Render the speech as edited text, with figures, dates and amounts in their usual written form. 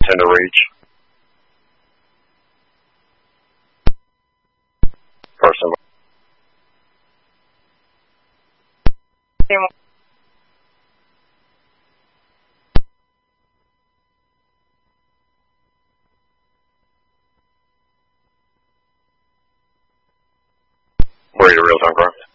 intend to reach. Person. Where are your real-time car?